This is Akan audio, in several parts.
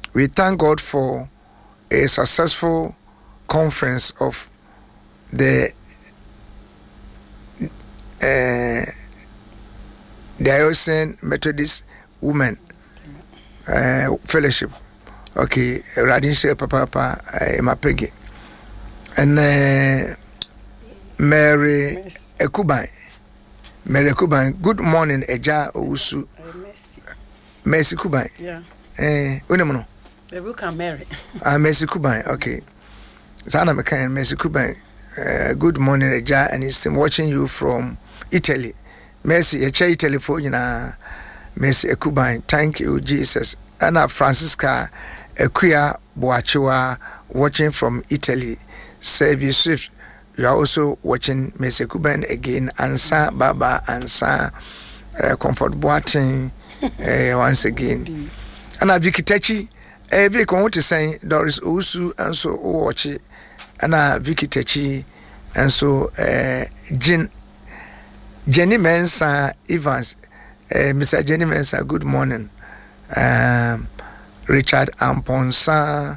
We thank God for a successful conference of the Diocesan Methodist Women Fellowship. Okay, Radin Papa Mapegi. And Mary Ekuban. Mary Ekuban. Good morning, Eja Usu. Mercy Kuban. Yeah. Unemono. Baby can marry. Mercy Kuban. Okay. Zana Mekan, Mercy Kuban. Good morning, Eja, and he's watching you from Italy. Mercy, Echa Italy for you na. Mercy Ekuban. Thank you, Jesus. Anna Francisca Ekuya Boachiwa watching from Italy. Save you Swift. You are also watching Mercy Kuban again. Ansa Baba Ansa Comfort Boating once again. Anna Vicky Techi. Vicky, what is saying? Doris Usu and so watch it. Anna Vicky Techi and so Jenny Mensa Evans. Mr. Jenny Mensa, good morning. Richard Amponsa,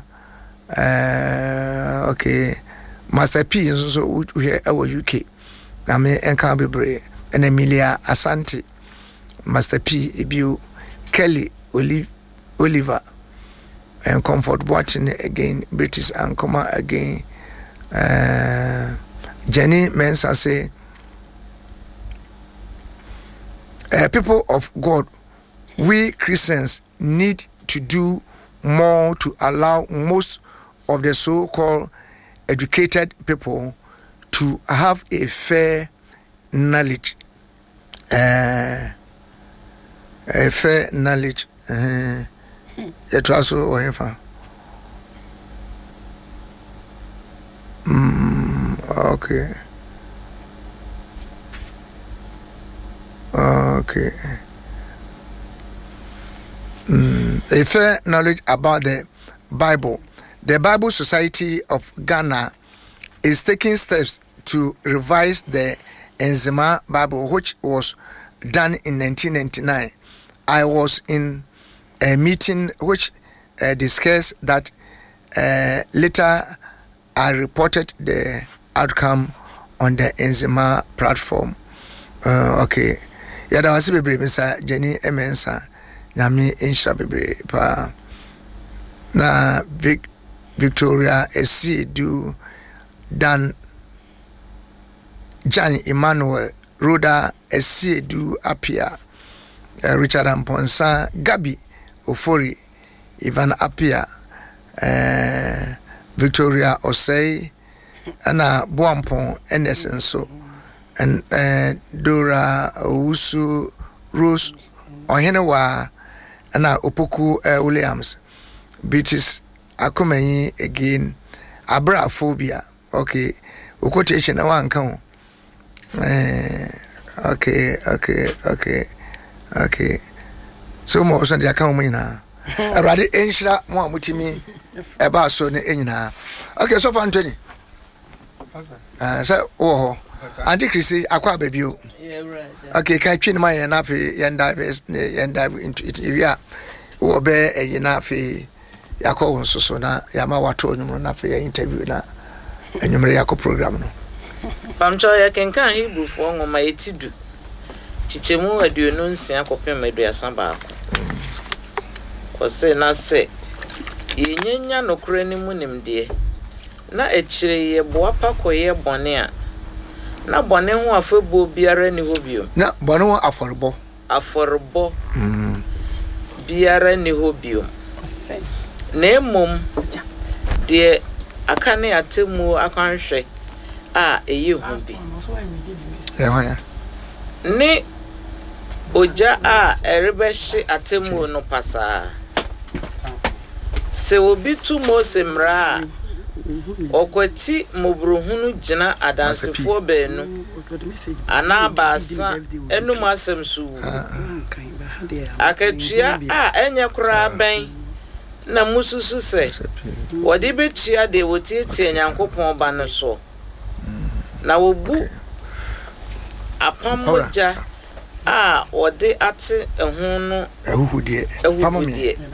okay, Master P is also here our UK. Name Enkabebre and Emilia Asante, Master P Ibu Kelly Oliver and Comfort watching again, British and Coma again. Jenny Mensa say, people of God, we Christians need to do more to allow most of the so-called educated people to have a fair knowledge. A fair knowledge. It also okay. Okay. A fair knowledge about the Bible. The Bible Society of Ghana is taking steps to revise the Enzima Bible, which was done in 1999. I was in a meeting which discussed that. Later, I reported the outcome on the Enzima platform. Okay. Yada wasi bebre Mr. Jenny Emensa. Nyami insha bebre pa na Victoria Esidu Dan Jan Emmanuel Rhoda Esidu Apia Richard Amponsa Gabi Ofori Ivan Apia Victoria Osei ana Boampon Enes so and Dora Usu Rose Ohenewa ana Opoku Williams British Akomenyi again Abraphobia. Okay, quotation na one count. Okay. So mo so dia kan mo nyina. Awrade enhira mo amutimi eba so ne enyina. Okay, so for Anthony. So Auntie Chrissy akwa babio. Yeah, right. Okay, can twin my na fe dive into it. Yeah. Wo be eyina fe yakọ won so na yama wato nyum na fe interview na enyumre yakọ program no. Pamcho ya kenkan Hebrew ngoma etidu. Chichemu aduonu nsia kopem aduasan baako. Ose na se yenyenya nokore ni mu nimde. Na echire ye boapa koye bone a. Na bone ho afebo biara ni ho bio. Na bone ho aforbo. Biara ni ho bio. Na mom de akane atemu akwanhwe a eye hu bi. Ya. Ni oja a erebehye atemu no pasa. Se obi tu Mose mra okwati mobrohunu gina adansefo beenu ana baasa enum asemsu akatua a enye kura ben na mususu se wodi betua de wotietie nyankopon ba no so na wobu apamoja a wodi ate ehunu ehuhudie